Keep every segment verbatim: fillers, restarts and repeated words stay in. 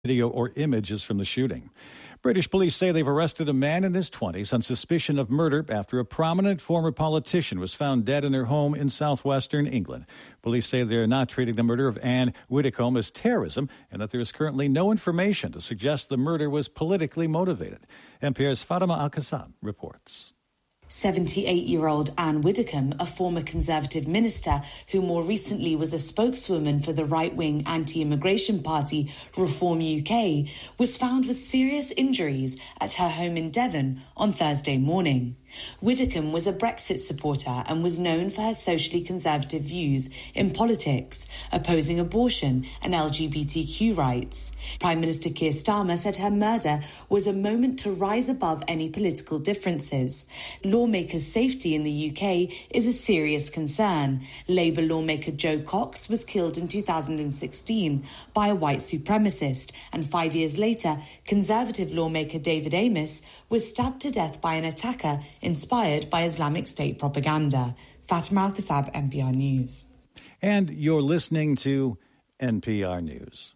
video or images from the shooting. British police say they've arrested a man in his twenties on suspicion of murder after a prominent former politician was found dead in their home in southwestern England. Police say they are not treating the murder of Anne Widdecombe as terrorism and that there is currently no information to suggest the murder was politically motivated. N P R's Fatima Al-Qassab reports. seventy-eight-year-old Anne Widdecombe, a former Conservative minister who more recently was a spokeswoman for the right-wing anti-immigration party Reform U K, was found with serious injuries at her home in Devon on Thursday morning. Widdecombe was a Brexit supporter and was known for her socially conservative views in politics, opposing abortion and L G B T Q rights. Prime Minister Keir Starmer said her murder was a moment to rise above any political differences. Lawmakers' safety in the U K is a serious concern. Labour lawmaker Jo Cox was killed in two thousand sixteen by a white supremacist, and five years later, Conservative lawmaker David Amess was stabbed to death by an attacker inspired by Islamic State propaganda. Fatima Al-Qassab, N P R News. And you're listening to N P R News.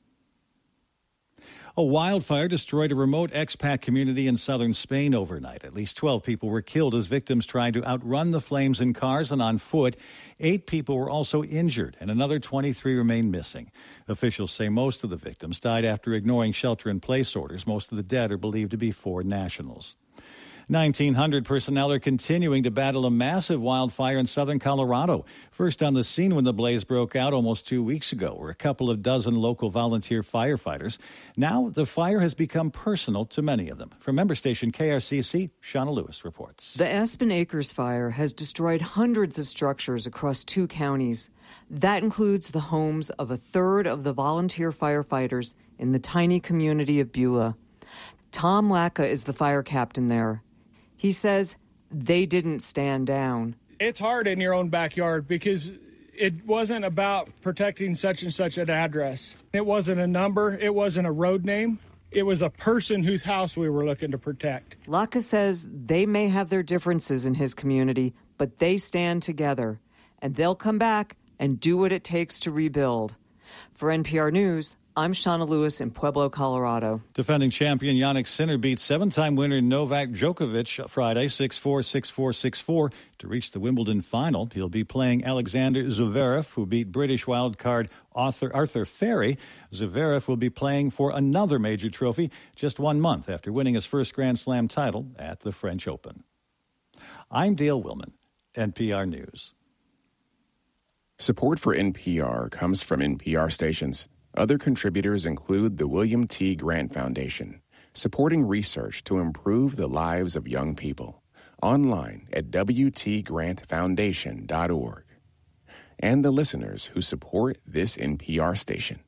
A wildfire destroyed a remote expat community in southern Spain overnight. At least twelve people were killed as victims tried to outrun the flames in cars and on foot. Eight people were also injured, and another twenty-three remain missing. Officials say most of the victims died after ignoring shelter-in-place orders. Most of the dead are believed to be foreign nationals. nineteen hundred personnel are continuing to battle a massive wildfire in southern Colorado. First on the scene when the blaze broke out almost two weeks ago were a couple of dozen local volunteer firefighters. Now the fire has become personal to many of them. From member station K R C C, Shauna Lewis reports. The Aspen Acres fire has destroyed hundreds of structures across two counties. That includes the homes of a third of the volunteer firefighters in the tiny community of Beulah. Tom Lacka is the fire captain there. He says they didn't stand down. It's hard in your own backyard because it wasn't about protecting such and such an address. It wasn't a number. It wasn't a road name. It was a person whose house we were looking to protect. Lacka says they may have their differences in his community, but they stand together, and they'll come back and do what it takes to rebuild. For N P R News, I'm Shauna Lewis in Pueblo, Colorado. Defending champion Jannik Sinner beat seven-time winner Novak Djokovic Friday six four, six four, six four to reach the Wimbledon final. He'll be playing Alexander Zverev, who beat British wildcard Arthur, Arthur Ferry. Zverev will be playing for another major trophy just one month after winning his first Grand Slam title at the French Open. I'm Dale Willman, N P R News. Support for N P R comes from N P R stations. Other contributors include the William T. Grant Foundation, supporting research to improve the lives of young people. Online at w t grant foundation dot org. And the listeners who support this N P R station.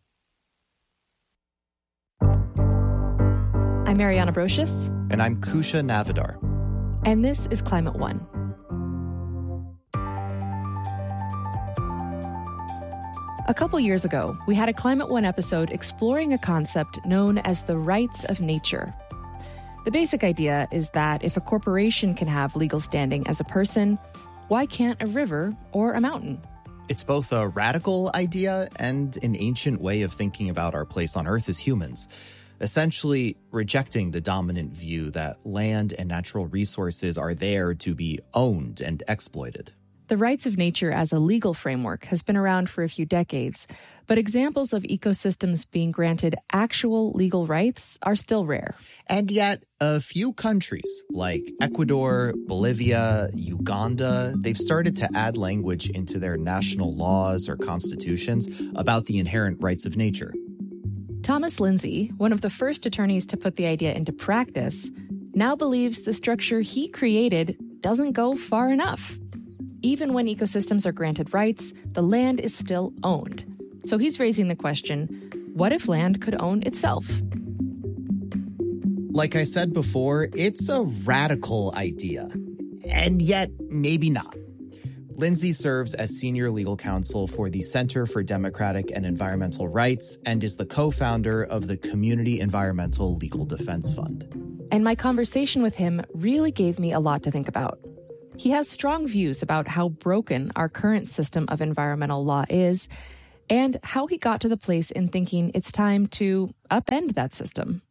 I'm Mariana Brocious. And I'm Kusha Navidar. And this is Climate One. A couple years ago, we had a Climate One episode exploring a concept known as the rights of nature. The basic idea is that if a corporation can have legal standing as a person, why can't a river or a mountain? It's both a radical idea and an ancient way of thinking about our place on Earth as humans, essentially rejecting the dominant view that land and natural resources are there to be owned and exploited. The rights of nature as a legal framework has been around for a few decades, but examples of ecosystems being granted actual legal rights are still rare. And yet, a few countries like Ecuador, Bolivia, Uganda, they've started to add language into their national laws or constitutions about the inherent rights of nature. Thomas Lindsay, one of the first attorneys to put the idea into practice, now believes the structure he created doesn't go far enough. Even when ecosystems are granted rights, the land is still owned. So he's raising the question, what if land could own itself? Like I said before, it's a radical idea, and yet maybe not. Lindsay serves as senior legal counsel for the Center for Democratic and Environmental Rights and is the co-founder of the Community Environmental Legal Defense Fund. And my conversation with him really gave me a lot to think about. He has strong views about how broken our current system of environmental law is, and how he got to the place in thinking it's time to upend that system.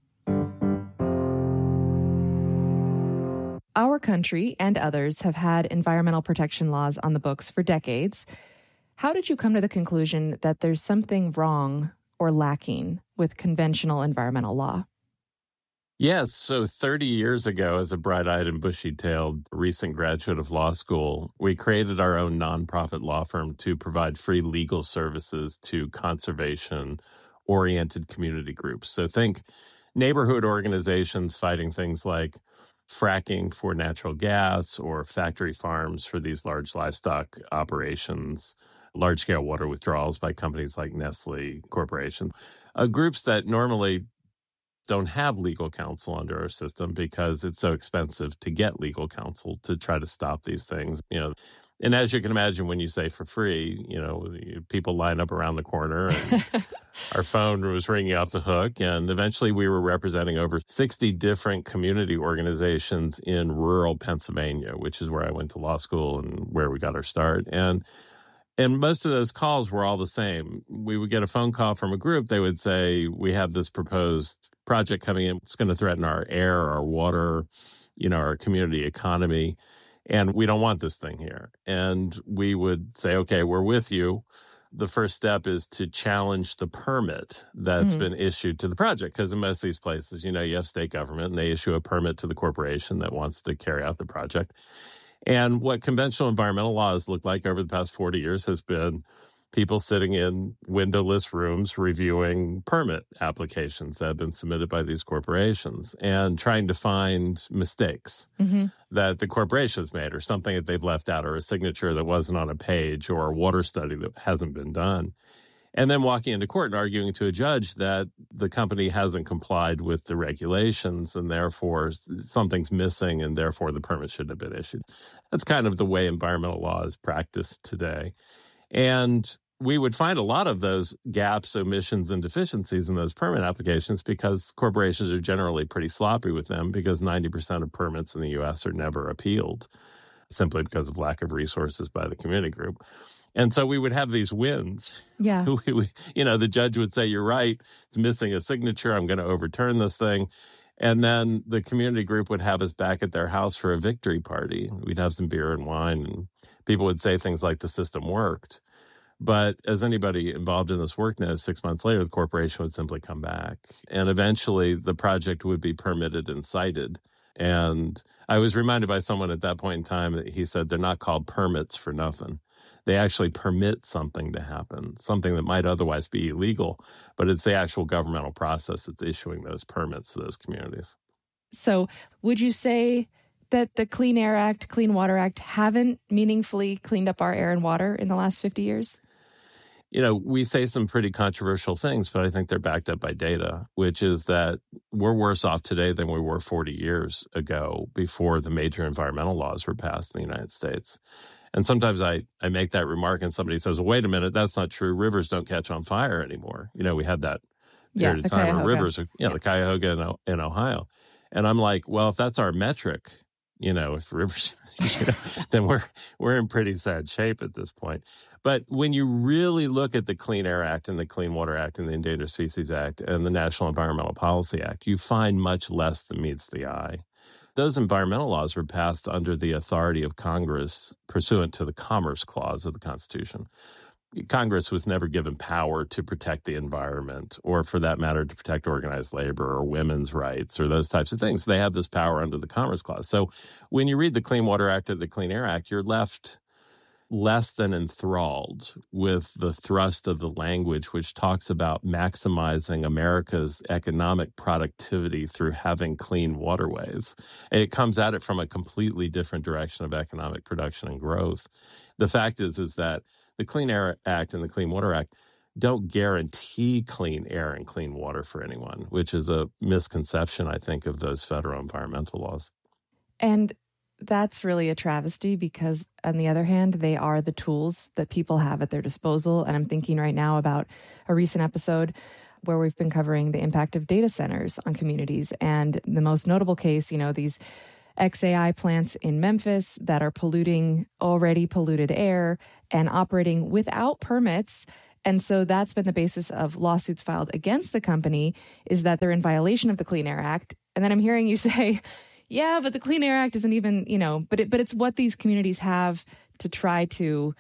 Our country and others have had environmental protection laws on the books for decades. How did you come to the conclusion that there's something wrong or lacking with conventional environmental law? Yes. So thirty years ago, as a bright-eyed and bushy-tailed recent graduate of law school, we created our own nonprofit law firm to provide free legal services to conservation-oriented community groups. So think neighborhood organizations fighting things like fracking for natural gas or factory farms for these large livestock operations, large-scale water withdrawals by companies like Nestle Corporation, uh, groups that normally don't have legal counsel under our system because it's so expensive to get legal counsel to try to stop these things. You know, and as you can imagine, when you say for free, you know, people line up around the corner and our phone was ringing off the hook. And eventually we were representing over sixty different community organizations in rural Pennsylvania, which is where I went to law school and where we got our start. And And most of those calls were all the same. We would get a phone call from a group. They would say, we have this proposed project coming in. It's going to threaten our air, our water, you know, our community economy. And we don't want this thing here. And we would say, okay, we're with you. The first step is to challenge the permit that's mm-hmm. been issued to the project. Because in most of these places, you know, you have state government and they issue a permit to the corporation that wants to carry out the project. And what conventional environmental laws look like over the past forty years has been people sitting in windowless rooms reviewing permit applications that have been submitted by these corporations and trying to find mistakes mm-hmm. that the corporations made or something that they've left out or a signature that wasn't on a page or a water study that hasn't been done. And then walking into court and arguing to a judge that the company hasn't complied with the regulations and therefore something's missing and therefore the permit shouldn't have been issued. That's kind of the way environmental law is practiced today. And we would find a lot of those gaps, omissions, and deficiencies in those permit applications because corporations are generally pretty sloppy with them because ninety percent of permits in the U S are never appealed simply because of lack of resources by the community group. And so we would have these wins. Yeah. We, we, you know, the judge would say, you're right, it's missing a signature, I'm going to overturn this thing. And then the community group would have us back at their house for a victory party. We'd have some beer and wine, and people would say things like the system worked. But as anybody involved in this work knows, six months later, the corporation would simply come back. And eventually the project would be permitted and cited. And I was reminded by someone at that point in time that he said they're not called permits for nothing. They actually permit something to happen, something that might otherwise be illegal, but it's the actual governmental process that's issuing those permits to those communities. So would you say that the Clean Air Act, Clean Water Act haven't meaningfully cleaned up our air and water in the last fifty years? You know, we say some pretty controversial things, but I think they're backed up by data, which is that we're worse off today than we were forty years ago before the major environmental laws were passed in the United States. And sometimes I, I make that remark and somebody says, well, wait a minute, that's not true. Rivers don't catch on fire anymore. You know, we had that period yeah, of time Cuyahoga. where rivers, are, you know, yeah. the Cuyahoga in, in Ohio. And I'm like, well, if that's our metric, you know, if rivers, you know, then we're we're in pretty sad shape at this point. But when you really look at the Clean Air Act and the Clean Water Act and the Endangered Species Act and the National Environmental Policy Act, you find much less than meets the eye. Those environmental laws were passed under the authority of Congress pursuant to the Commerce Clause of the Constitution. Congress was never given power to protect the environment or, for that matter, to protect organized labor or women's rights or those types of things. They have this power under the Commerce Clause. So when you read the Clean Water Act or the Clean Air Act, you're left less than enthralled with the thrust of the language, which talks about maximizing America's economic productivity through having clean waterways. And it comes at it from a completely different direction of economic production and growth. The fact is, is that the Clean Air Act and the Clean Water Act don't guarantee clean air and clean water for anyone, which is a misconception, I think, of those federal environmental laws. And that's really a travesty because, on the other hand, they are the tools that people have at their disposal. And I'm thinking right now about a recent episode where we've been covering the impact of data centers on communities. And the most notable case, you know, these X A I plants in Memphis that are polluting already polluted air and operating without permits And so that's been the basis of lawsuits filed against the company, is that they're in violation of the Clean Air Act. And then I'm hearing you say, yeah, but the Clean Air Act isn't even, you know, but it, but it's what these communities have to try to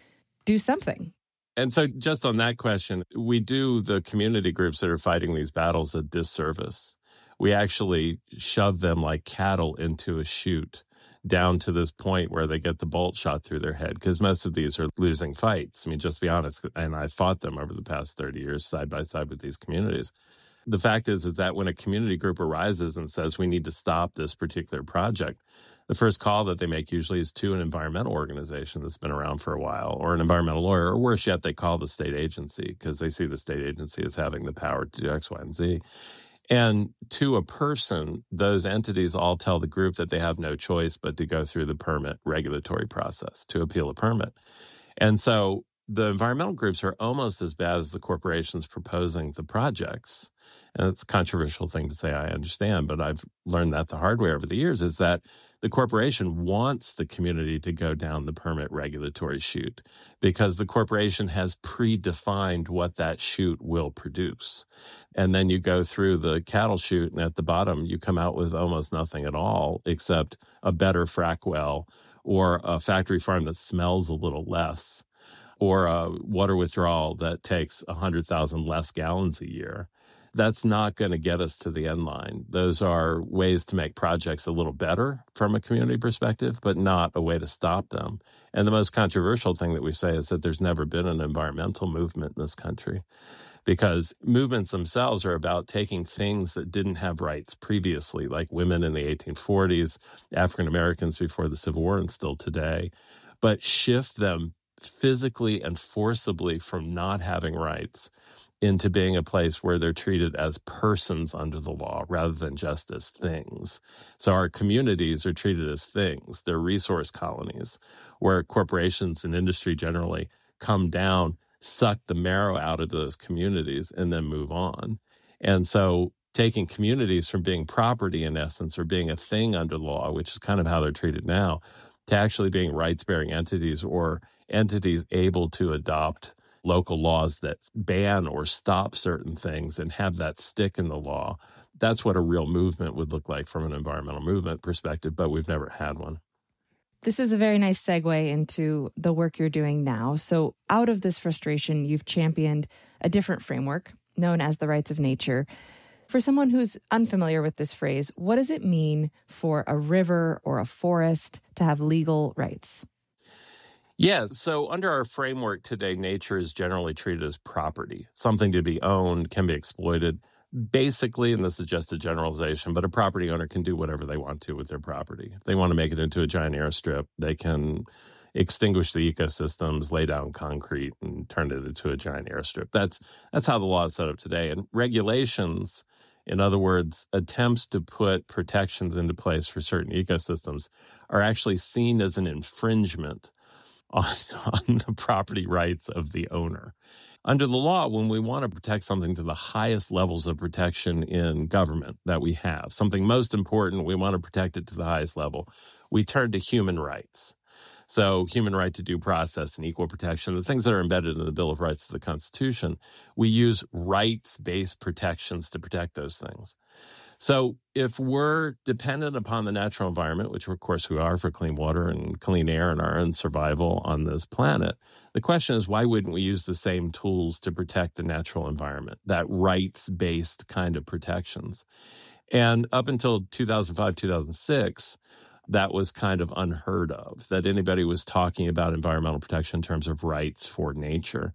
do something. And so just on that question, we do the community groups that are fighting these battles a disservice. We actually shove them like cattle into a chute down to this point where they get the bolt shot through their head, because most of these are losing fights. I mean, just be honest, and I fought them over the past thirty years side by side with these communities. The fact is, is that when a community group arises and says we need to stop this particular project, the first call that they make usually is to an environmental organization that's been around for a while, or an environmental lawyer, or worse yet, they call the state agency because they see the state agency as having the power to do X, Y, and Z. And to a person, those entities all tell the group that they have no choice but to go through the permit regulatory process to appeal a permit. And so the environmental groups are almost as bad as the corporations proposing the projects. And it's a controversial thing to say, I understand, but I've learned that the hard way over the years, is that the corporation wants the community to go down the permit regulatory chute because the corporation has predefined what that chute will produce. And then you go through the cattle chute, and at the bottom, you come out with almost nothing at all except a better frack well, or a factory farm that smells a little less, or a water withdrawal that takes one hundred thousand less gallons a year. That's not going to get us to the end line. Those are ways to make projects a little better from a community perspective, but not a way to stop them. And the most controversial thing that we say is that there's never been an environmental movement in this country, because movements themselves are about taking things that didn't have rights previously, like women in the eighteen forties, African Americans before the Civil War and still today, but shift them physically and forcibly from not having rights into being a place where they're treated as persons under the law rather than just as things. So our communities are treated as things. They're resource colonies where corporations and industry generally come down, suck the marrow out of those communities, and then move on. And so taking communities from being property, in essence, or being a thing under law, which is kind of how they're treated now, to actually being rights-bearing entities, or entities able to adopt local laws that ban or stop certain things and have that stick in the law. That's what a real movement would look like from an environmental movement perspective, but we've never had one. This is a very nice segue into the work you're doing now. So out of this frustration, you've championed a different framework known as the rights of nature. For someone who's unfamiliar with this phrase, what does it mean for a river or a forest to have legal rights? Yeah, so under our framework today, nature is generally treated as property, something to be owned, can be exploited. Basically, and this is just a generalization, but a property owner can do whatever they want to with their property. If they want to make it into a giant airstrip, they can extinguish the ecosystems, lay down concrete, and turn it into a giant airstrip. That's that's how the law is set up today. And regulations, in other words, attempts to put protections into place for certain ecosystems, are actually seen as an infringement on, on the property rights of the owner. Under the law, when we want to protect something to the highest levels of protection in government that we have, something most important, we want to protect it to the highest level, we turn to human rights. So human right to due process and equal protection, the things that are embedded in the Bill of Rights of the Constitution, we use rights-based protections to protect those things. So if we're dependent upon the natural environment, which of course we are for clean water and clean air and our own survival on this planet, the question is, why wouldn't we use the same tools to protect the natural environment, that rights-based kind of protections? And up until two thousand five, two thousand six, that was kind of unheard of, that anybody was talking about environmental protection in terms of rights for nature.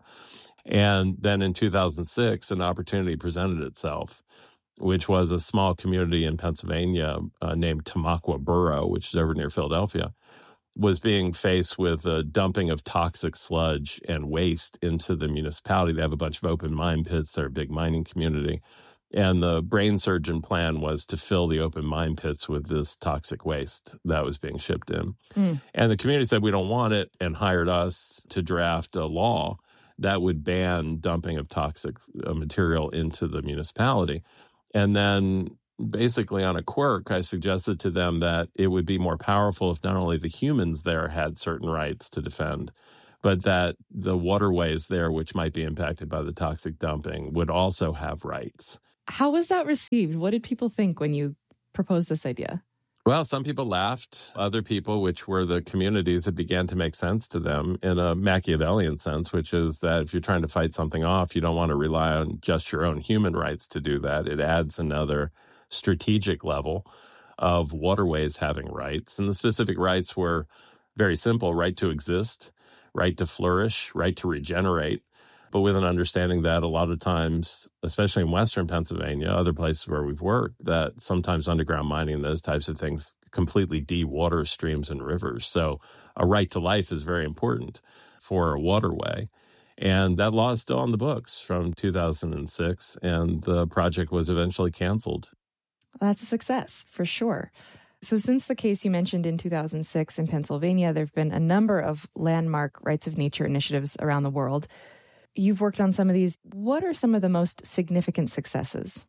And then in two thousand six, an opportunity presented itself, which was a small community in Pennsylvania uh, named Tamaqua Borough, which is over near Philadelphia, was being faced with a dumping of toxic sludge and waste into the municipality. They have a bunch of open mine pits. They're a big mining community. And the brain surgeon plan was to fill the open mine pits with this toxic waste that was being shipped in. Mm. And the community said, we don't want it, and hired us to draft a law that would ban dumping of toxic uh, material into the municipality. And then basically on a quirk, I suggested to them that it would be more powerful if not only the humans there had certain rights to defend, but that the waterways there, which might be impacted by the toxic dumping, would also have rights. How was that received? What did people think when you proposed this idea? Well, some people laughed. Other people, which were the communities, it began to make sense to them in a Machiavellian sense, which is that if you're trying to fight something off, you don't want to rely on just your own human rights to do that. It adds another strategic level of waterways having rights. And the specific rights were very simple: right to exist, right to flourish, right to regenerate. But with an understanding that a lot of times, especially in Western Pennsylvania, other places where we've worked, that sometimes underground mining and those types of things completely de-water streams and rivers. So a right to life is very important for a waterway. And that law is still on the books from two thousand six, and the project was eventually canceled. That's a success, for sure. So since the case you mentioned in two thousand six in Pennsylvania, there have been a number of landmark rights of nature initiatives around the world. You've worked on some of these. What are some of the most significant successes?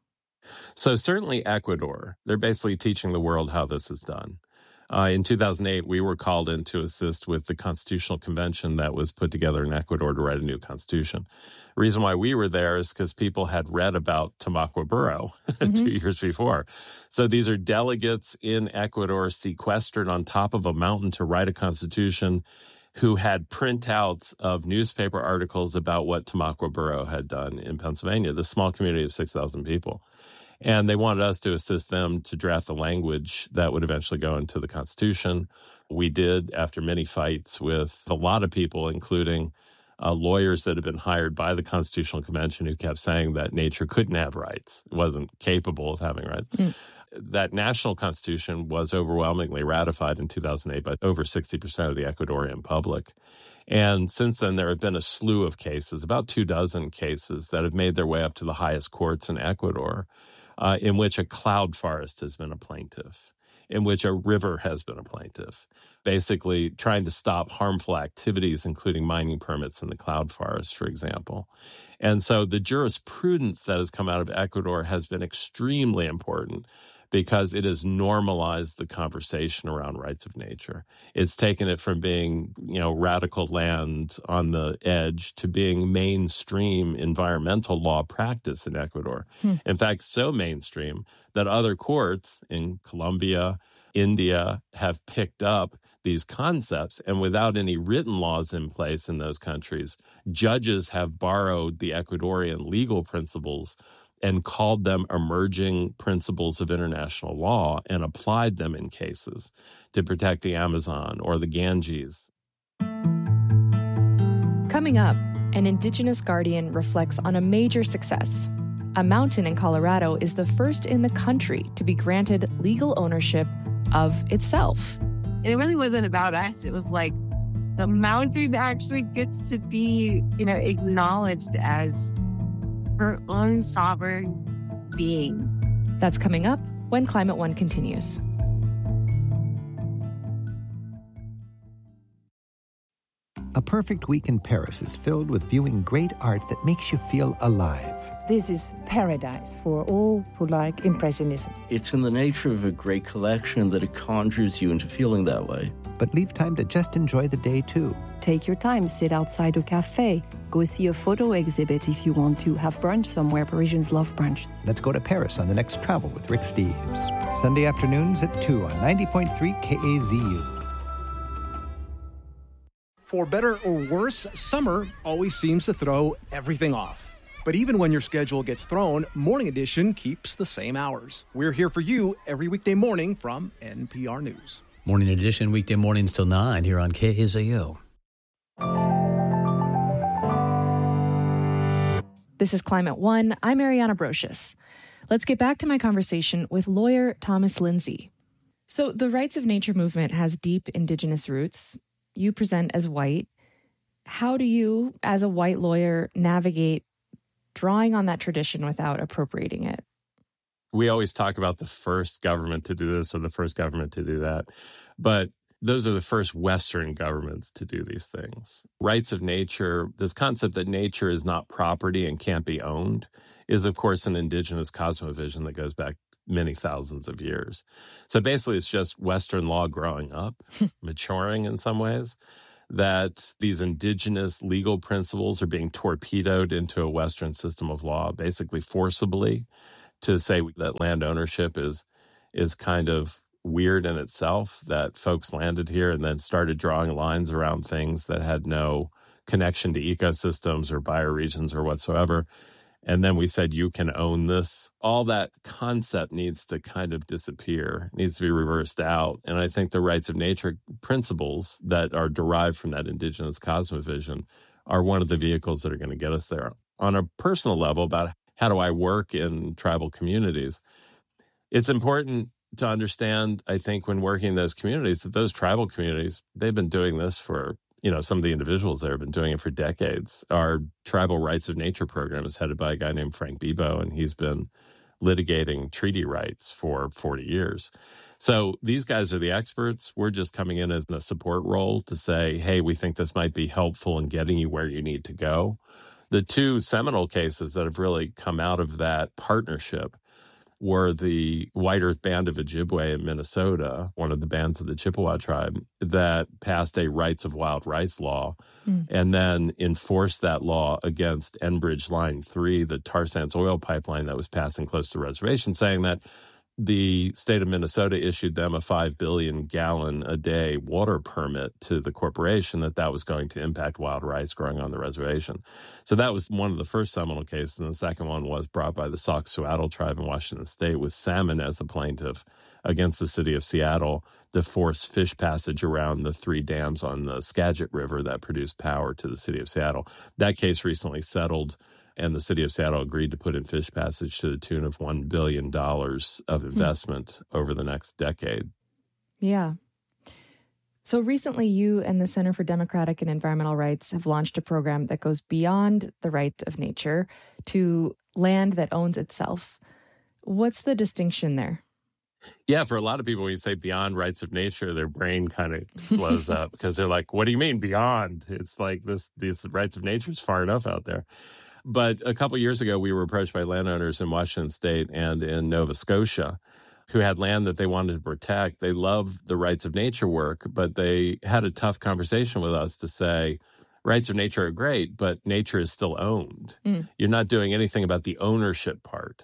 So certainly Ecuador. They're basically teaching the world how this is done. Uh, in two thousand eight, we were called in to assist with the constitutional convention that was put together in Ecuador to write a new constitution. The reason why we were there is because people had read about Tamacquaburo mm-hmm. two years before. So these are delegates in Ecuador sequestered on top of a mountain to write a constitution, who had printouts of newspaper articles about what Tamacquaburo had done in Pennsylvania, this small community of six thousand people. And they wanted us to assist them to draft the language that would eventually go into the Constitution. We did, after many fights with a lot of people, including uh, lawyers that had been hired by the Constitutional Convention, who kept saying that nature couldn't have rights, it wasn't capable of having rights. Mm. That national constitution was overwhelmingly ratified in two thousand eight by over sixty percent of the Ecuadorian public. And since then, there have been a slew of cases, about two dozen cases, that have made their way up to the highest courts in Ecuador, uh, in which a cloud forest has been a plaintiff, in which a river has been a plaintiff, basically trying to stop harmful activities, including mining permits in the cloud forest, for example. And so the jurisprudence that has come out of Ecuador has been extremely important, because it has normalized the conversation around rights of nature. It's taken it from being, you know, radical land on the edge to being mainstream environmental law practice in Ecuador. Hmm. In fact, so mainstream that other courts in Colombia, India have picked up these concepts, and without any written laws in place in those countries, judges have borrowed the Ecuadorian legal principles and called them emerging principles of international law and applied them in cases to protect the Amazon or the Ganges. Coming up, an Indigenous Guardian reflects on a major success. A mountain in Colorado is the first in the country to be granted legal ownership of itself. And it really wasn't about us. It was like the mountain actually gets to be, you know, acknowledged as her own sovereign being. That's coming up when Climate One continues. A perfect week in Paris is filled with viewing great art that makes you feel alive. This is paradise for all who like Impressionism. It's in the nature of a great collection that it conjures you into feeling that way. But leave time to just enjoy the day, too. Take your time, sit outside a cafe, go see a photo exhibit if you want to, have brunch somewhere. Parisians love brunch. Let's go to Paris on the next Travel with Rick Steves. Sunday afternoons at two on ninety point three K A Z U. For better or worse, summer always seems to throw everything off. But even when your schedule gets thrown, Morning Edition keeps the same hours. We're here for you every weekday morning from N P R News. Morning Edition, weekday mornings till nine here on K A Z U. This is Climate One. I'm Ariana Brocious. Let's get back to my conversation with lawyer Thomas Lindsay. So the rights of nature movement has deep Indigenous roots. You present as white. How do you, as a white lawyer, navigate drawing on that tradition without appropriating it? We always talk about the first government to do this or the first government to do that. But those are the first Western governments to do these things. Rights of nature, this concept that nature is not property and can't be owned, is, of course, an indigenous cosmovision that goes back many thousands of years. So basically, it's just Western law growing up, maturing in some ways, that these indigenous legal principles are being torpedoed into a Western system of law, basically forcibly, to say that land ownership is is kind of weird in itself, that folks landed here and then started drawing lines around things that had no connection to ecosystems or bioregions or whatsoever. And then we said, you can own this. All that concept needs to kind of disappear, needs to be reversed out. And I think the rights of nature principles that are derived from that indigenous cosmovision are one of the vehicles that are going to get us there. On a personal level, about how do I work in tribal communities, it's important to understand, I think, when working in those communities, that those tribal communities, they've been doing this for, you know, some of the individuals there have been doing it for decades. Our Tribal Rights of Nature program is headed by a guy named Frank Bebo, and he's been litigating treaty rights for forty years. So these guys are the experts. We're just coming in as a support role to say, hey, we think this might be helpful in getting you where you need to go. The two seminal cases that have really come out of that partnership were the White Earth Band of Ojibwe in Minnesota, one of the bands of the Chippewa tribe, that passed a rights of wild rice law mm. and then enforced that law against Enbridge Line three, the tar sands oil pipeline that was passing close to the reservation, saying that the state of Minnesota issued them a five billion gallon a day water permit to the corporation, that that was going to impact wild rice growing on the reservation. So that was one of the first seminal cases. And the second one was brought by the Sauk Suiattle tribe in Washington State with Salmon as a plaintiff against the city of Seattle to force fish passage around the three dams on the Skagit River that produce power to the city of Seattle. That case recently settled, and the city of Seattle agreed to put in fish passage to the tune of one billion dollars of investment hmm. over the next decade. Yeah. So recently, you and the Center for Democratic and Environmental Rights have launched a program that goes beyond the rights of nature to land that owns itself. What's the distinction there? Yeah, for a lot of people, when you say beyond rights of nature, their brain kind of blows up because they're like, what do you mean beyond? It's like this, these rights of nature is far enough out there. But a couple of years ago, we were approached by landowners in Washington State and in Nova Scotia who had land that they wanted to protect. They loved the rights of nature work, but they had a tough conversation with us to say, rights of nature are great, but nature is still owned. Mm. You're not doing anything about the ownership part.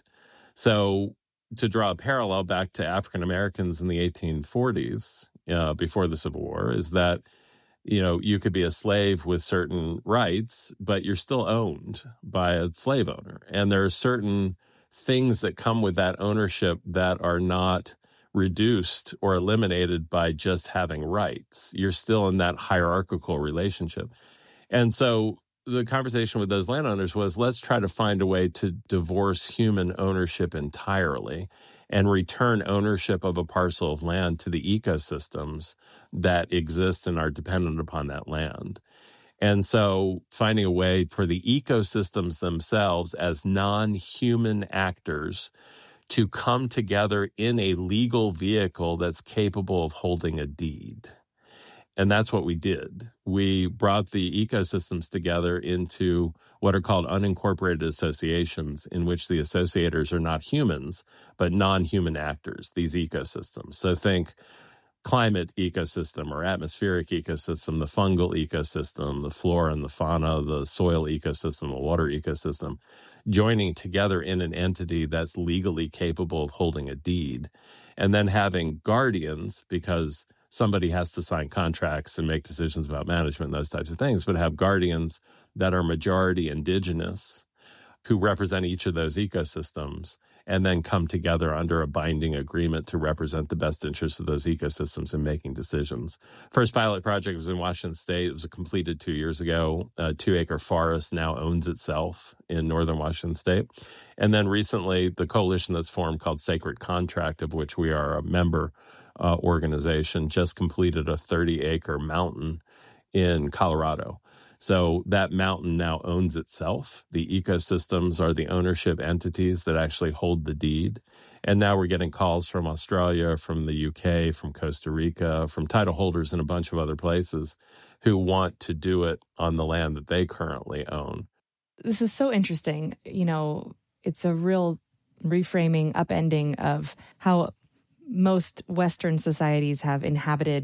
So to draw a parallel back to African Americans in the eighteen forties, uh, before the Civil War, is that, you know, you could be a slave with certain rights, but you're still owned by a slave owner. And there are certain things that come with that ownership that are not reduced or eliminated by just having rights. You're still in that hierarchical relationship. And so the conversation with those landowners was, let's try to find a way to divorce human ownership entirely and return ownership of a parcel of land to the ecosystems that exist and are dependent upon that land. And so finding a way for the ecosystems themselves as non-human actors to come together in a legal vehicle that's capable of holding a deed. And that's what we did. We brought the ecosystems together into what are called unincorporated associations, in which the associators are not humans, but non-human actors, these ecosystems. So think climate ecosystem or atmospheric ecosystem, the fungal ecosystem, the flora and the fauna, the soil ecosystem, the water ecosystem, joining together in an entity that's legally capable of holding a deed, and then having guardians, because somebody has to sign contracts and make decisions about management and those types of things, but have guardians that are majority indigenous who represent each of those ecosystems and then come together under a binding agreement to represent the best interests of those ecosystems in making decisions. First pilot project was in Washington State. It was completed two years ago. A two-acre forest now owns itself in northern Washington State. And then recently, the coalition that's formed called Sacred Contract, of which we are a member uh, organization, just completed a thirty-acre mountain in Colorado. So that mountain now owns itself. The ecosystems are the ownership entities that actually hold the deed. And now we're getting calls from Australia, from the U K, from Costa Rica, from title holders in a bunch of other places who want to do it on the land that they currently own. This is so interesting. You know, it's a real reframing, upending of how most Western societies have inhabited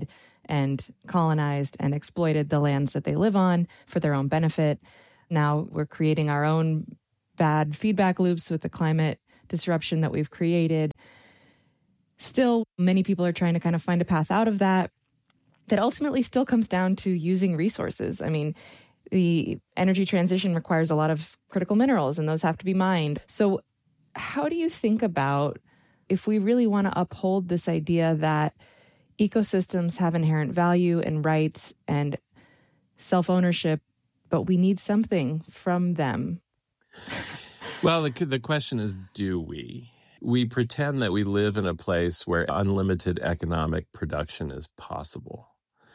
and colonized and exploited the lands that they live on for their own benefit. Now we're creating our own bad feedback loops with the climate disruption that we've created. Still, many people are trying to kind of find a path out of that, that ultimately still comes down to using resources. I mean, the energy transition requires a lot of critical minerals, and those have to be mined. So how do you think about if we really want to uphold this idea that ecosystems have inherent value and rights and self-ownership, but we need something from them? Well, the, the question is, do we? We pretend that we live in a place where unlimited economic production is possible,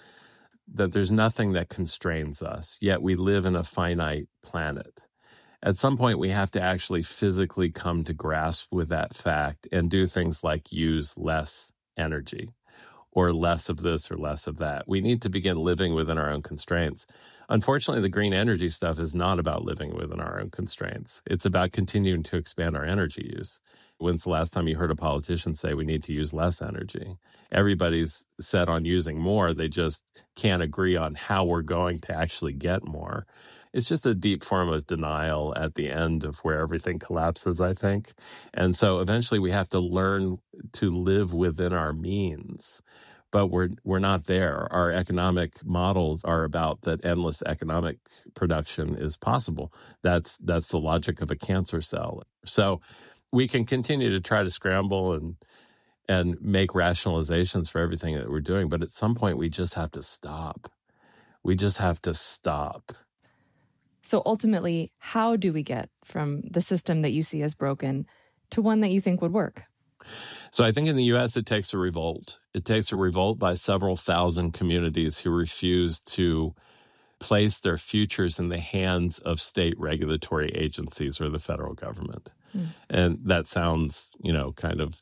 that there's nothing that constrains us, yet we live in a finite planet. At some point, we have to actually physically come to grasp with that fact and do things like use less energy or less of this or less of that. We need to begin living within our own constraints. Unfortunately, the green energy stuff is not about living within our own constraints. It's about continuing to expand our energy use. When's the last time you heard a politician say we need to use less energy? Everybody's set on using more. They just can't agree on how we're going to actually get more. It's just a deep form of denial at the end of where everything collapses, I think. And so eventually we have to learn to live within our means. But we're we're not there. Our economic models are about that endless economic production is possible. That's that's the logic of a cancer cell. So we can continue to try to scramble and and make rationalizations for everything that we're doing, but at some point we just have to stop. We just have to stop. So ultimately, how do we get from the system that you see as broken to one that you think would work? So I think in the U S it takes a revolt. It takes a revolt by several thousand communities who refuse to place their futures in the hands of state regulatory agencies or the federal government. Mm. And that sounds, you know, kind of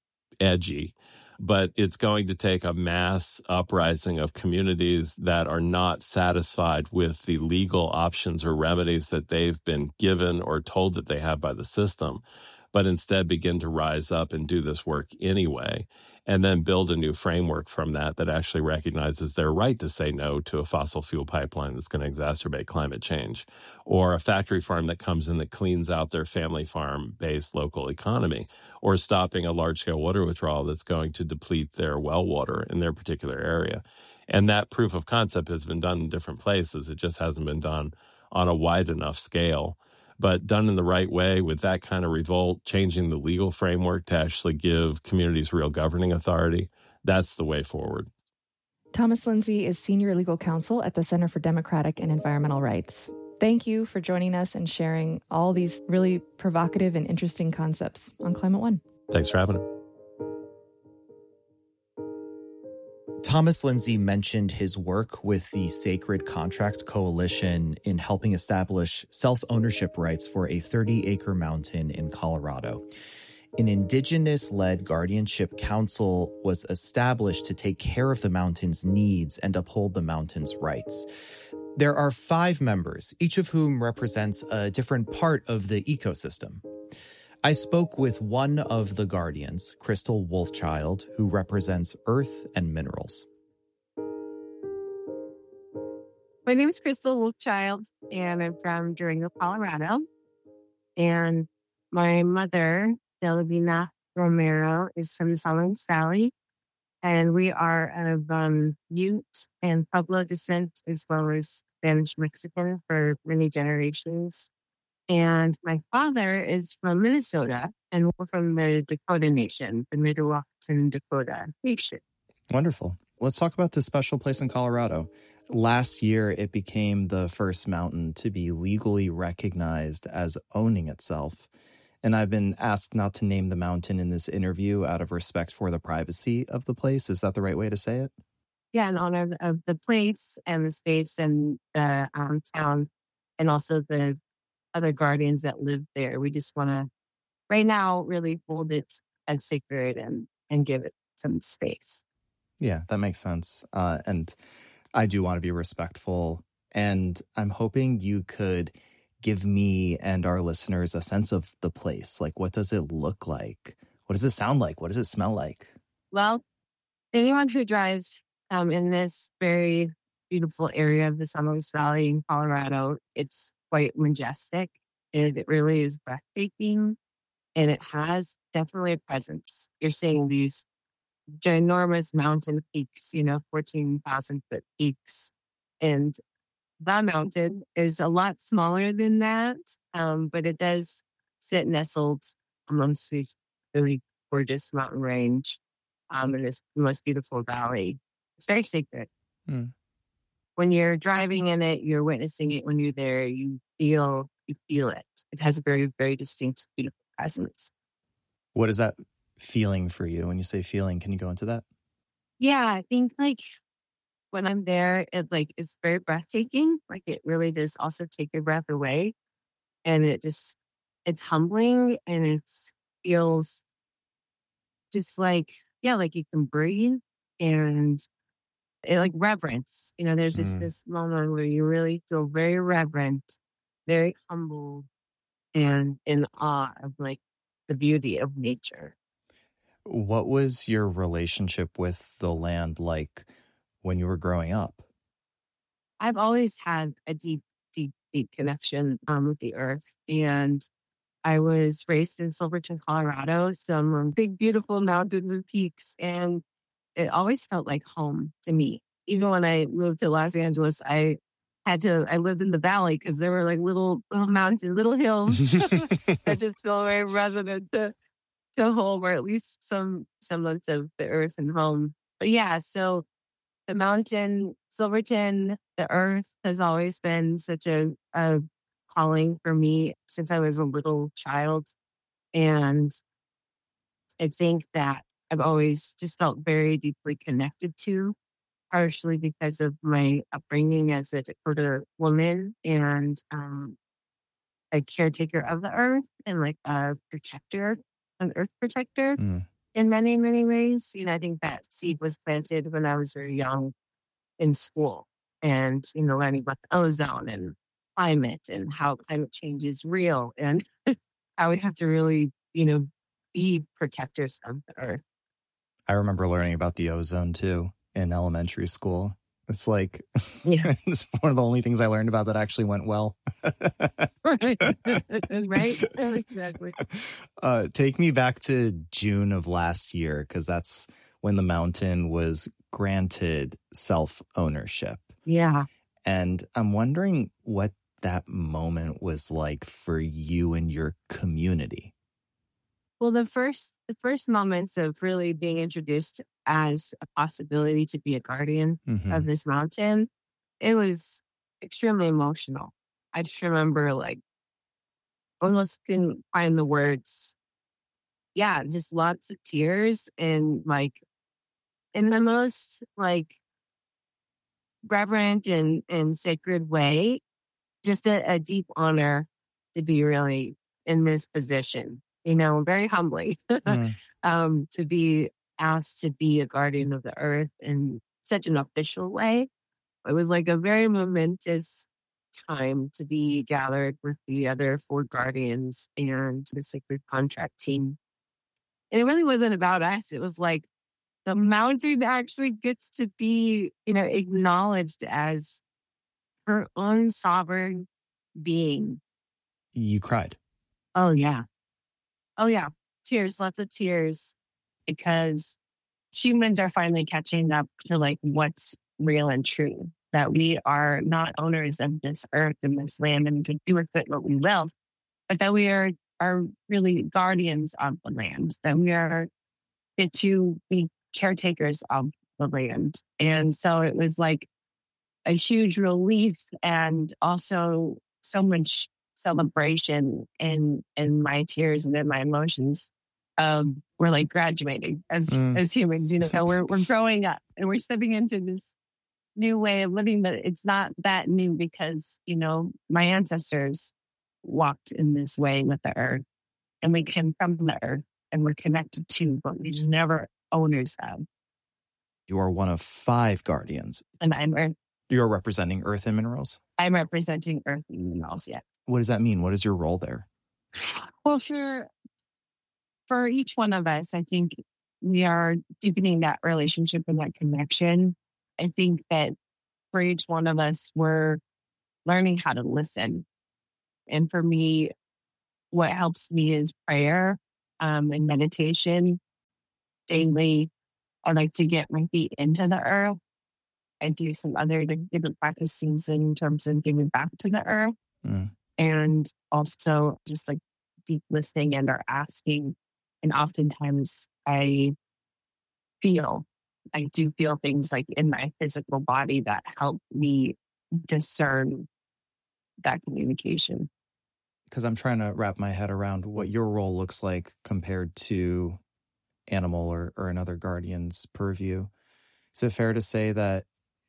edgy, but it's going to take a mass uprising of communities that are not satisfied with the legal options or remedies that they've been given or told that they have by the system, but instead begin to rise up and do this work anyway, and then build a new framework from that that actually recognizes their right to say no to a fossil fuel pipeline that's going to exacerbate climate change, or a factory farm that comes in that cleans out their family farm-based local economy, or stopping a large-scale water withdrawal that's going to deplete their well water in their particular area. And that proof of concept has been done in different places. It just hasn't been done on a wide enough scale. But done in the right way with that kind of revolt, changing the legal framework to actually give communities real governing authority, that's the way forward. Thomas Lindsay is Senior Legal Counsel at the Center for Democratic and Environmental Rights. Thank you for joining us and sharing all these really provocative and interesting concepts on Climate One. Thanks for having me. Thomas Lindsay mentioned his work with the Sacred Contract Coalition in helping establish self-ownership rights for a thirty-acre mountain in Colorado. An indigenous-led guardianship council was established to take care of the mountain's needs and uphold the mountain's rights. There are five members, each of whom represents a different part of the ecosystem. I spoke with one of the guardians, Crystal Wolfchild, who represents earth and minerals. My name is Crystal Wolfchild, and I'm from Durango, Colorado. And my mother, Delavina Romero, is from the Salinas Valley. And we are of um, Ute and Pueblo descent, as well as Spanish Mexican for many generations. And my father is from Minnesota, and we're from the Dakota Nation, the Mdewakanton Dakota Nation. Wonderful. Let's talk about this special place in Colorado. Last year, it became the first mountain to be legally recognized as owning itself. And I've been asked not to name the mountain in this interview out of respect for the privacy of the place. Is that the right way to say it? Yeah, in honor of the place and the space and the um, town, and also the other guardians that live there. We just want to, right now, really hold it as sacred and, and give it some space. Yeah, that makes sense. Uh, and I do want to be respectful. And I'm hoping you could give me and our listeners a sense of the place. Like, what does it look like? What does it sound like? What does it smell like? Well, anyone who drives um, in this very beautiful area of the San Luis Valley in Colorado. It's quite majestic, and it really is breathtaking. And it has definitely a presence. You're seeing these ginormous mountain peaks, you know, fourteen thousand foot peaks. And that mountain is a lot smaller than that, um, but it does sit nestled amongst these really gorgeous mountain range um, in this most beautiful valley. It's very sacred. Mm. When you're driving in it, you're witnessing it. When you're there, you feel you feel it. It has a very, very distinct, beautiful presence. What is that feeling for you? When you say feeling, can you go into that? Yeah, I think like when I'm there, it like is very breathtaking. Like it really does also take your breath away, and it just it's humbling, and it feels just like yeah, like you can breathe, and it like reverence. You know, there's just Mm. this moment where you really feel very reverent, very humble, and in awe of like the beauty of nature. What was your relationship with the land like when you were growing up? I've always had a deep, deep, deep connection um, with the earth. And I was raised in Silverton, Colorado, some big, beautiful mountains and peaks. And it always felt like home to me. Even when I moved to Los Angeles, I had to, I lived in the valley because there were like little, little mountains, little hills that just feel very resonant to, to home, or at least some semblance of the earth and home. But yeah, so the mountain, Silverton, the earth has always been such a, a calling for me since I was a little child. And I think that I've always just felt very deeply connected to, partially because of my upbringing as a Dakota woman and um, a caretaker of the earth and like a protector, an earth protector. Mm. In many, many ways. You know, I think that seed was planted when I was very young in school and, you know, learning about the ozone and climate and how climate change is real and how we have to really, you know, be protectors of the earth. I remember learning about the ozone too in elementary school. It's like, yeah. It's one of the only things I learned about that actually went well. Right. Right. Exactly. Uh, take me back to June of last year, because that's when the mountain was granted self-ownership. Yeah. And I'm wondering what that moment was like for you and your community. Well, the first the first moments of really being introduced as a possibility to be a guardian Mhm. of this mountain, it was extremely emotional. I just remember like almost couldn't find the words. Yeah, just lots of tears and like in the most like reverent and, and sacred way, just a, a deep honor to be really in this position, you know, very humbly Mm. um, to be asked to be a guardian of the earth in such an official way. It was like a very momentous time to be gathered with the other four guardians and the sacred contract team. And it really wasn't about us. It was like the mountain actually gets to be, you know, acknowledged as her own sovereign being. You cried. Oh, yeah. Oh, yeah. Tears, lots of tears, because humans are finally catching up to like what's real and true, that we are not owners of this earth and this land and we can do with it what we will, but that we are, are really guardians of the land, that we are fit to be caretakers of the land. And so it was like a huge relief and also so much celebration in in my tears and in my emotions. Um, we're like graduating as Mm. as humans, you know, we're we're growing up and we're stepping into this new way of living, but it's not that new because, you know, my ancestors walked in this way with the earth and we came from the earth and we're connected to, but we just never owners of. You are one of five guardians. And I'm earth, You're representing Earth and Minerals. I'm representing earth and minerals, yeah. What does that mean? What is your role there? Well, for for each one of us, I think we are deepening that relationship and that connection I think that for each one of us, we're learning how to listen. And for me, what helps me is prayer um, and meditation daily. I like to get my feet into the earth. I do some other different practices in terms of giving back to the earth. Mm. And also just like deep listening and or asking. And oftentimes I feel, I do feel things like in my physical body that help me discern that communication. Because I'm trying to wrap my head around what your role looks like compared to animal or, or another guardian's purview. Is it fair to say that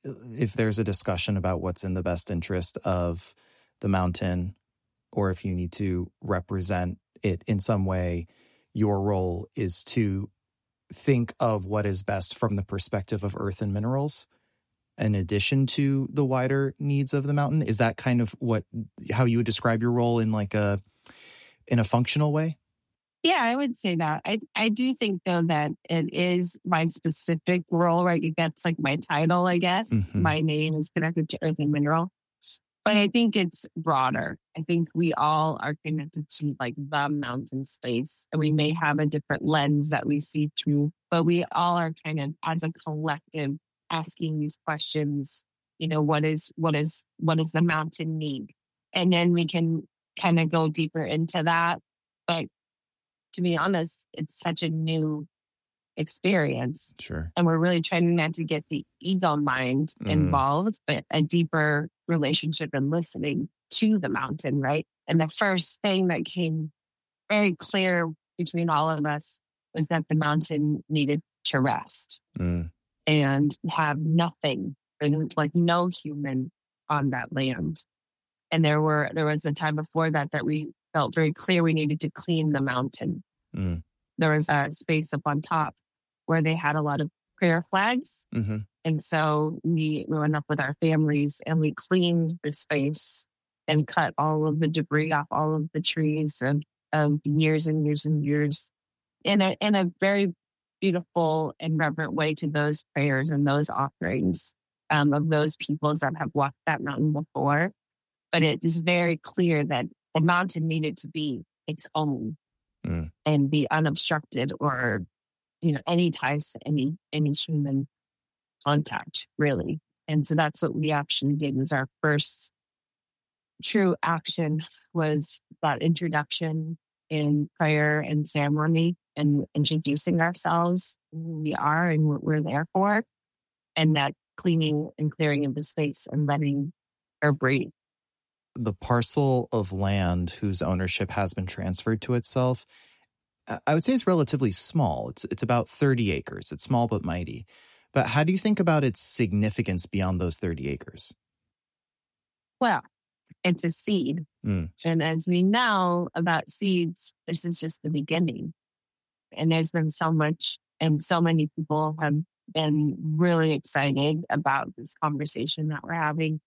if there's a discussion about what's in the best interest of the mountain, or if you need to represent it in some way, your role is to think of what is best from the perspective of earth and minerals in addition to the wider needs of the mountain? Is that kind of what, how you would describe your role in like a, in a functional way? Yeah, I would say that. I, I do think, though, that it is my specific role, right? That's like my title, I guess. Mm-hmm. My name is connected to earth and mineral. But I think it's broader. I think we all are connected to like the mountain space. And we may have a different lens that we see through, but we all are kind of as a collective asking these questions, you know, what is, what is, what does the mountain need? And then we can kind of go deeper into that. But to be honest, it's such a new experience. Sure. And we're really trying not to get the ego mind mm. involved, but a deeper relationship and listening to the mountain, right? And the first thing that came very clear between all of us was that the mountain needed to rest mm. and have nothing, and like no human on that land. And there were there was a time before that that we felt very clear we needed to clean the mountain. Mm. There was a space up on top where they had a lot of prayer flags. Mm-hmm. And so we, we went up with our families and we cleaned the space and cut all of the debris off all of the trees of, of years and years and years in a, in a very beautiful and reverent way to those prayers and those offerings um, of those peoples that have walked that mountain before. But it is very clear that the mountain needed to be its own mm. and be unobstructed or, you know, any ties to any, any human contact, really. And so that's what we actually did was our first true action was that introduction in prayer and ceremony and introducing ourselves, who we are and what we're there for, and that cleaning and clearing of the space and letting her breathe. The parcel of land whose ownership has been transferred to itself, I would say it's relatively small. It's it's about thirty acres. It's small but mighty. But how do you think about its significance beyond those thirty acres? Well, it's a seed. Mm. And as we know about seeds, this is just the beginning. And there's been so much, and so many people have been really excited about this conversation that we're having.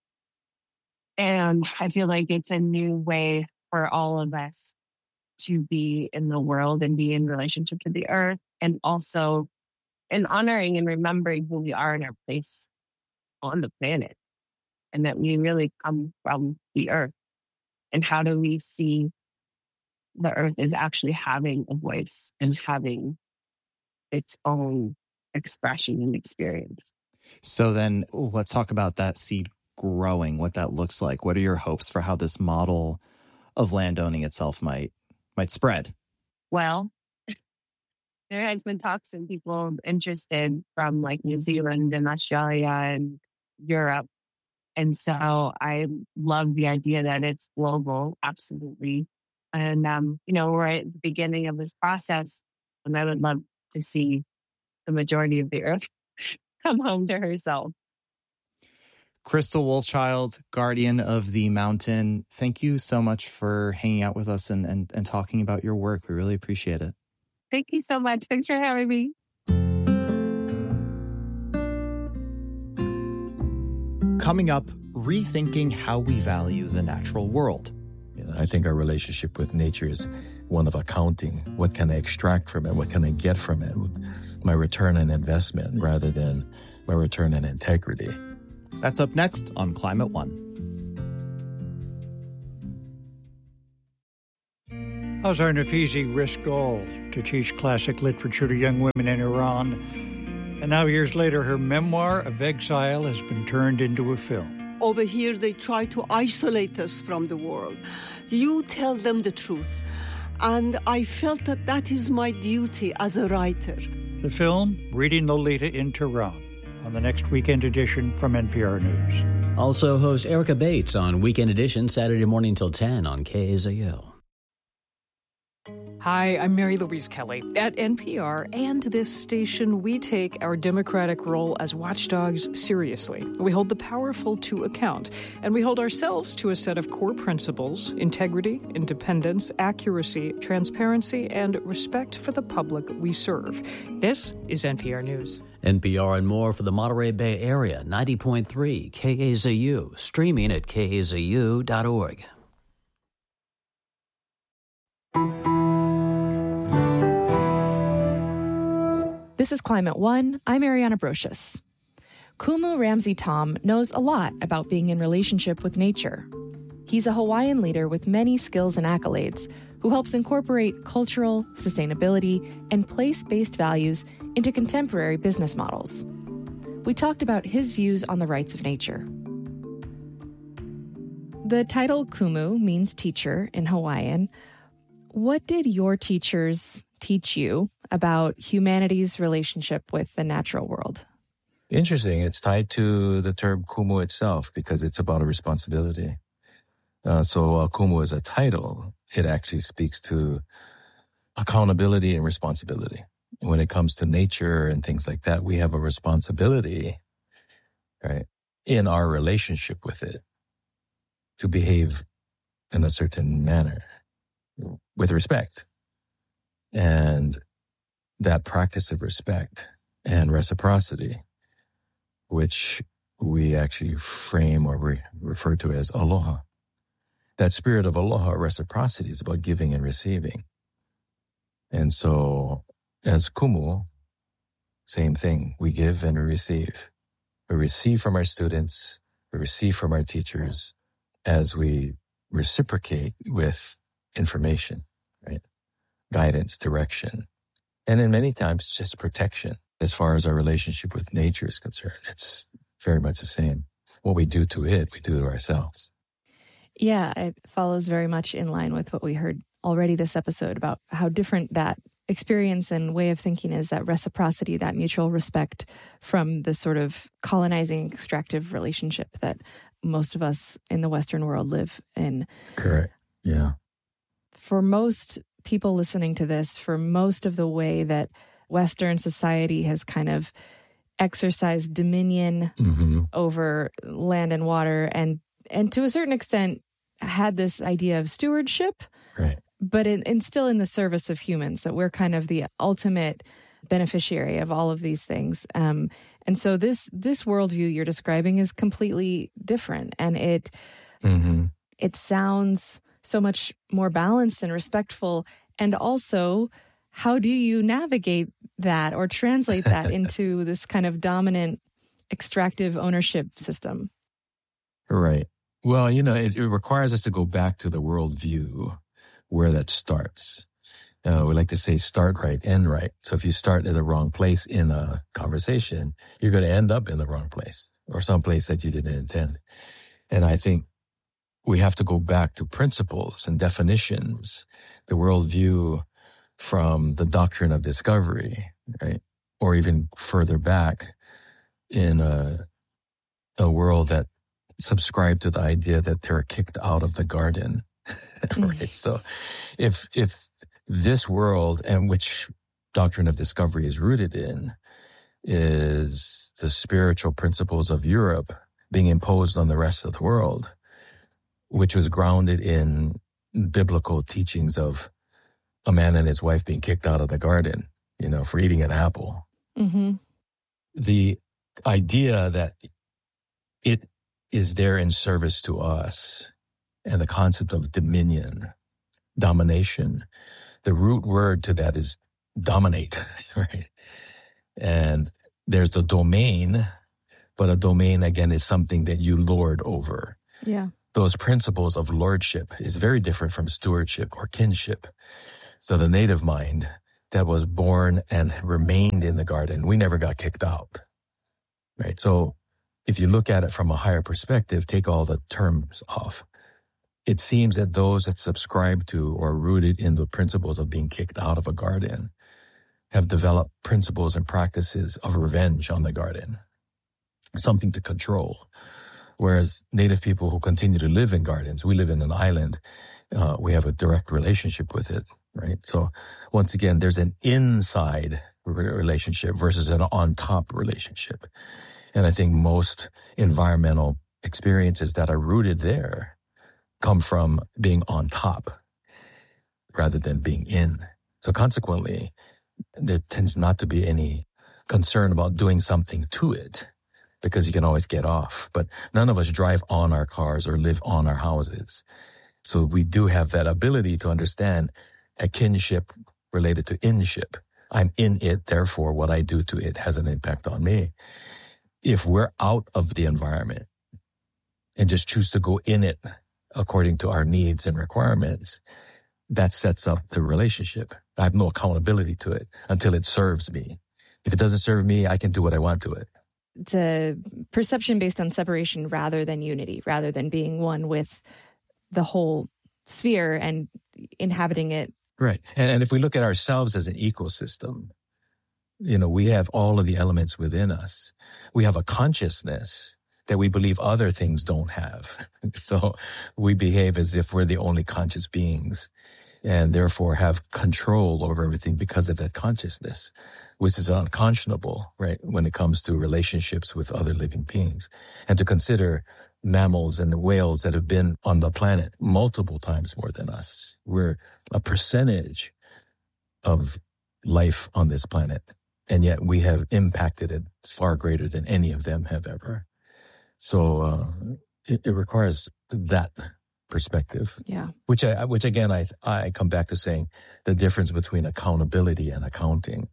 And I feel like it's a new way for all of us to be in the world and be in relationship to the earth, and also in honoring and remembering who we are in our place on the planet, and that we really come from the earth. And how do we see the earth as actually having a voice and having its own expression and experience? So then let's talk about that seed growing, what that looks like. What are your hopes for how this model of land owning itself might might spread? Well, there has been talks and people interested from like New Zealand and Australia and Europe. And so I love the idea that it's global, absolutely. And, um, you know, we're at the beginning of this process, and I would love to see the majority of the earth come home to herself. Crystal Wolfchild, guardian of the mountain, thank you so much for hanging out with us and, and, and talking about your work. We really appreciate it. Thank you so much. Thanks for having me. Coming up, rethinking how we value the natural world. I think our relationship with nature is one of accounting. What can I extract from it? What can I get from it? My return on investment, rather than by return and integrity. That's up next on Climate One. Azar Nafisi risked all to teach classic literature to young women in Iran. And now, years later, her memoir of exile has been turned into a film. Over here, they try to isolate us from the world. You tell them the truth. And I felt that that is my duty as a writer. The film, Reading Lolita in Tehran, on the next Weekend Edition from N P R News. Also host Erica Bates on Weekend Edition, Saturday morning till ten on K A Z U. Hi, I'm Mary Louise Kelly. At N P R and this station, we take our democratic role as watchdogs seriously. We hold the powerful to account, and we hold ourselves to a set of core principles: integrity, independence, accuracy, transparency, and respect for the public we serve. This is N P R News. N P R and more for the Monterey Bay area, ninety point three K A Z U, streaming at K A Z U dot org. This is Climate One. I'm Ariana Brocious. Kumu Ramsey Tom knows a lot about being in relationship with nature. He's a Hawaiian leader with many skills and accolades who helps incorporate cultural, sustainability, and place-based values into contemporary business models. We talked about his views on the rights of nature. The title Kumu means teacher in Hawaiian. What did your teachers teach you about humanity's relationship with the natural world? Interesting. It's tied to the term kumu itself because it's about a responsibility. Uh, so uh, kumu is a title. It actually speaks to accountability and responsibility. When it comes to nature and things like that, we have a responsibility, right, in our relationship with it to behave in a certain manner with respect. And that practice of respect and reciprocity, which we actually frame or re- refer to as aloha. That spirit of aloha, reciprocity, is about giving and receiving. And so as kumu, same thing. We give and we receive. We receive from our students, we receive from our teachers as we reciprocate with information, right? Guidance, direction, and in many times just protection. As far as our relationship with nature is concerned, it's very much the same. What we do to it, we do to ourselves. Yeah, it follows very much in line with what we heard already this episode about how different that experience and way of thinking is, that reciprocity, that mutual respect from the sort of colonizing, extractive relationship that most of us in the Western world live in. Correct. Yeah. For most people listening to this, for most of the way that Western society has kind of exercised dominion mm-hmm. over land and water, and and to a certain extent had this idea of stewardship, right? But in, in still in the service of humans, that we're kind of the ultimate beneficiary of all of these things. Um, and so this this worldview you're describing is completely different, and it mm-hmm. it sounds so much more balanced and respectful. And also, how do you navigate that or translate that into this kind of dominant extractive ownership system? Right. Well, you know, it, it requires us to go back to the worldview where that starts. Uh, we like to say start right, end right. So if you start at the wrong place in a conversation, you're going to end up in the wrong place or someplace that you didn't intend. And I think we have to go back to principles and definitions, the worldview from the doctrine of discovery, right? Or even further back in a, a world that subscribed to the idea that they were kicked out of the garden, right? So if, if this world, and which doctrine of discovery is rooted in, is the spiritual principles of Europe being imposed on the rest of the world, which was grounded in biblical teachings of a man and his wife being kicked out of the garden, you know, for eating an apple. Mm-hmm. The idea that it is there in service to us, and the concept of dominion, domination, the root word to that is dominate, right? And there's the domain, but a domain, again, is something that you lord over. Yeah. Those principles of lordship is very different from stewardship or kinship. So the native mind that was born and remained in the garden, we never got kicked out, right? So if you look at it from a higher perspective, take all the terms off. It seems that those that subscribe to or rooted in the principles of being kicked out of a garden have developed principles and practices of revenge on the garden, something to control. Whereas native people who continue to live in gardens, we live in an island, uh, we have a direct relationship with it, right? So once again, there's an inside relationship versus an on-top relationship. And I think most environmental experiences that are rooted there come from being on top rather than being in. So consequently, there tends not to be any concern about doing something to it because you can always get off. But none of us drive on our cars or live on our houses. So we do have that ability to understand a kinship related to inship. I'm in it, therefore what I do to it has an impact on me. If we're out of the environment and just choose to go in it according to our needs and requirements, that sets up the relationship. I have no accountability to it until it serves me. If it doesn't serve me, I can do what I want to it. It's a perception based on separation rather than unity, rather than being one with the whole sphere and inhabiting it. Right. And, and if we look at ourselves as an ecosystem, you know, we have all of the elements within us. We have a consciousness that we believe other things don't have. So we behave as if we're the only conscious beings and therefore have control over everything because of that consciousness, which is unconscionable, right, when it comes to relationships with other living beings. And to consider mammals and the whales that have been on the planet multiple times more than us. We're a percentage of life on this planet, and yet we have impacted it far greater than any of them have ever. So uh, it, it requires that perspective. Yeah. Which I, which again, I I come back to saying the difference between accountability and accounting.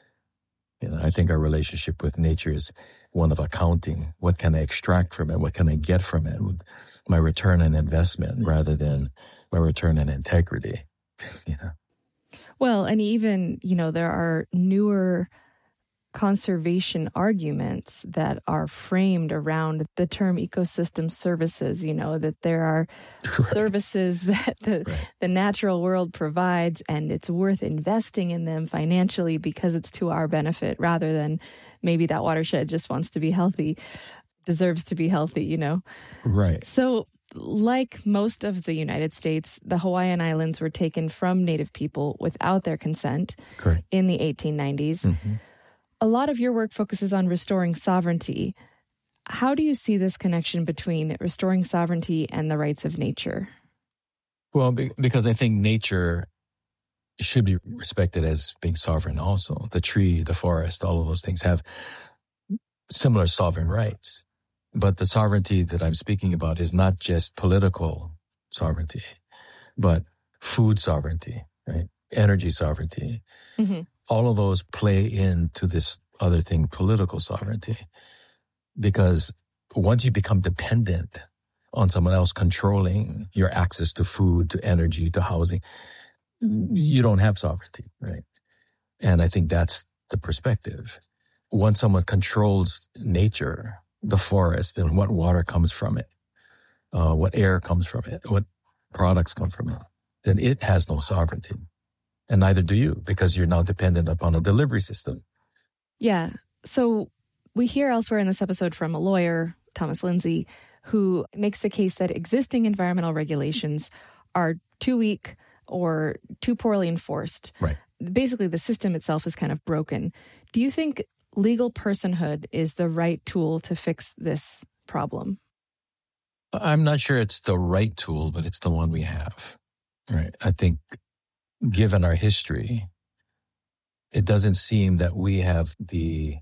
You know, I think our relationship with nature is one of accounting. What can I extract from it? What can I get from it? My return on investment rather than my return on integrity. You know. Well, and even, you know, there are newer conservation arguments that are framed around the term ecosystem services, you know, that there are right. services that the, right. the natural world provides, and it's worth investing in them financially because it's to our benefit rather than maybe that watershed just wants to be healthy, deserves to be healthy, you know? Right. So like most of the United States, the Hawaiian Islands were taken from Native people without their consent Correct. in the eighteen nineties. Mm-hmm. A lot of your work focuses on restoring sovereignty. How do you see this connection between restoring sovereignty and the rights of nature? Well, because I think nature should be respected as being sovereign also. The tree, the forest, all of those things have similar sovereign rights. But the sovereignty that I'm speaking about is not just political sovereignty, but food sovereignty, right? Energy sovereignty. Mm-hmm. All of those play into this other thing, political sovereignty. Because once you become dependent on someone else controlling your access to food, to energy, to housing, you don't have sovereignty, right? And I think that's the perspective. Once someone controls nature, the forest, and what water comes from it, uh, what air comes from it, what products come from it, then it has no sovereignty. And neither do you, because you're now dependent upon a delivery system. Yeah. So we hear elsewhere in this episode from a lawyer, Thomas Lindsay, who makes the case that existing environmental regulations are too weak or too poorly enforced. Right. Basically, the system itself is kind of broken. Do you think legal personhood is the right tool to fix this problem? I'm not sure it's the right tool, but it's the one we have. Right. I think given our history, it doesn't seem that we have the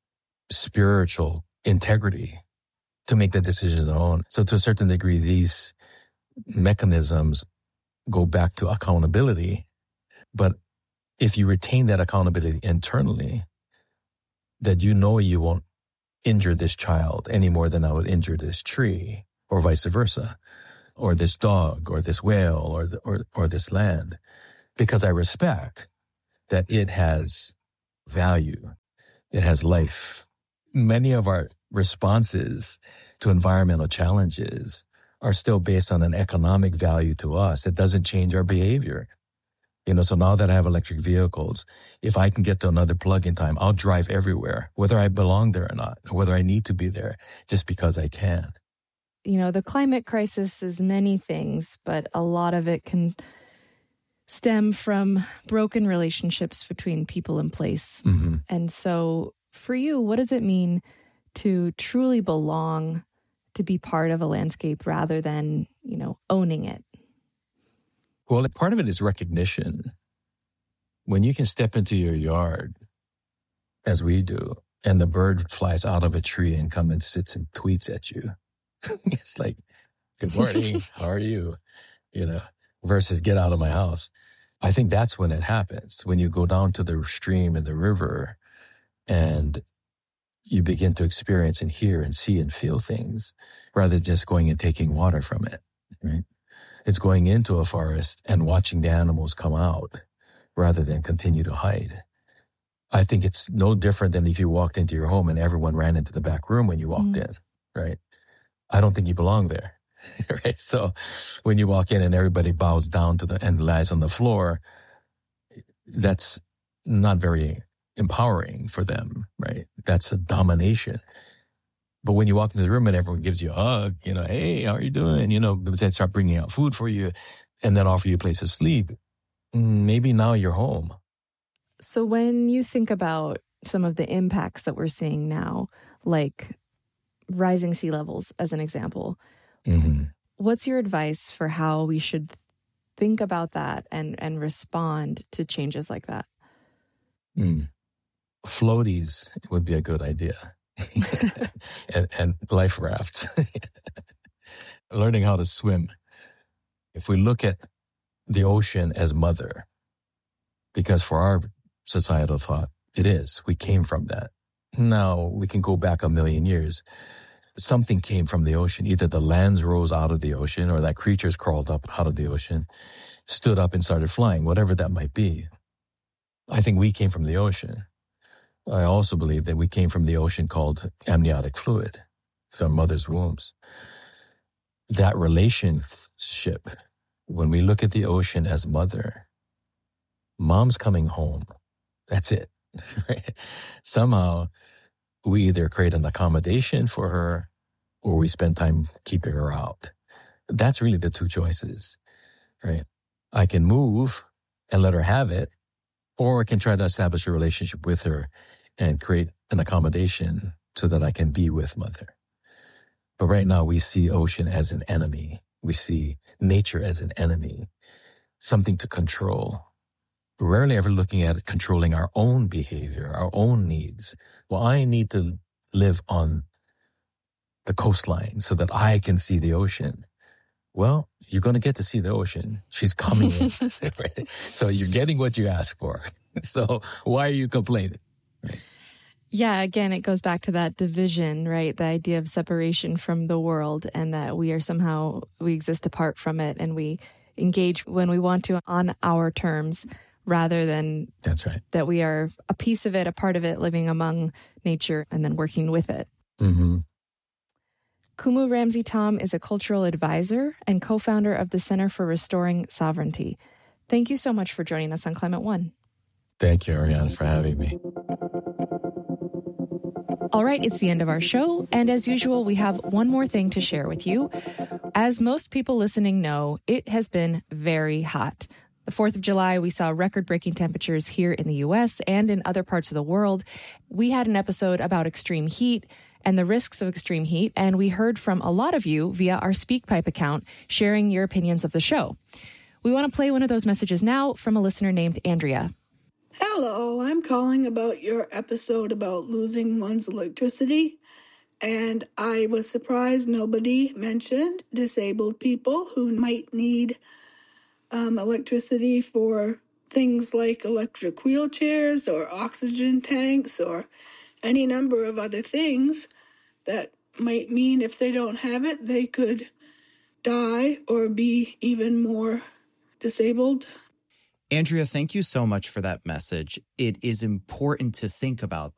spiritual integrity to make the decisions on our own. So to a certain degree, these mechanisms go back to accountability. But if you retain that accountability internally, that you know you won't injure this child any more than I would injure this tree, or vice versa, or this dog, or this whale, or the, or or this land, because I respect that it has value, it has life. Many of our responses to environmental challenges are still based on an economic value to us. It doesn't change our behavior. You know, so now that I have electric vehicles, if I can get to another plug-in time, I'll drive everywhere, whether I belong there or not, or whether I need to be there, just because I can. You know, the climate crisis is many things, but a lot of it can stem from broken relationships between people and place. Mm-hmm. And so for you, what does it mean to truly belong, to be part of a landscape rather than, you know, owning it? Well, part of it is recognition. When you can step into your yard, as we do, and the bird flies out of a tree and comes and sits and tweets at you, it's like, good morning, how are you? You know, versus get out of my house. I think that's when it happens, when you go down to the stream and the river and you begin to experience and hear and see and feel things rather than just going and taking water from it, right? It's going into a forest and watching the animals come out rather than continue to hide. I think it's no different than if you walked into your home and everyone ran into the back room when you walked mm. in, right? I don't think you belong there, right? So when you walk in and everybody bows down to the and lies on the floor, that's not very empowering for them, right? That's a domination. But when you walk into the room and everyone gives you a hug, you know, hey, how are you doing? You know, they start bringing out food for you and then offer you a place to sleep. Maybe now you're home. So when you think about some of the impacts that we're seeing now, like rising sea levels as an example, mm-hmm. what's your advice for how we should think about that and, and respond to changes like that? Mm. Floaties would be a good idea. and, and life rafts. Learning how to swim. If we look at the ocean as mother, because for our societal thought, it is. We came from that. Now we can go back a million years. Something came from the ocean. Either the lands rose out of the ocean or that creatures crawled up out of the ocean, stood up and started flying, whatever that might be. I think we came from the ocean. I also believe that we came from the ocean called amniotic fluid, so our mother's wombs. That relationship, when we look at the ocean as mother, mom's coming home. That's it. Right? Somehow, we either create an accommodation for her or we spend time keeping her out. That's really the two choices, right? I can move and let her have it, or I can try to establish a relationship with her and create an accommodation so that I can be with mother. But right now we see ocean as an enemy. We see nature as an enemy, something to control. Rarely ever looking at it controlling our own behavior, our own needs. Well, I need to live on the coastline so that I can see the ocean. Well, you're going to get to see the ocean. She's coming in. Right? So you're getting what you ask for. So why are you complaining? Right? Yeah, again, it goes back to that division, right? The idea of separation from the world and that we are somehow, we exist apart from it and we engage when we want to on our terms rather than That's right. that we are a piece of it, a part of it, living among nature and then working with it. Mm-hmm. Kumu Ramsey Tom is a cultural advisor and co-founder of the Center for Restoring Sovereignty. Thank you so much for joining us on Climate One. Thank you, Ariane, for having me. All right, it's the end of our show. And as usual, we have one more thing to share with you. As most people listening know, it has been very hot. The fourth of July, we saw record-breaking temperatures here in the U S and in other parts of the world. We had an episode about extreme heat and the risks of extreme heat, and we heard from a lot of you via our SpeakPipe account sharing your opinions of the show. We want to play one of those messages now from a listener named Andrea. Hello, I'm calling about your episode about losing one's electricity, and I was surprised nobody mentioned disabled people who might need um, electricity for things like electric wheelchairs or oxygen tanks or any number of other things that might mean if they don't have it, they could die or be even more disabled. Andrea, thank you so much for that message. It is important to think about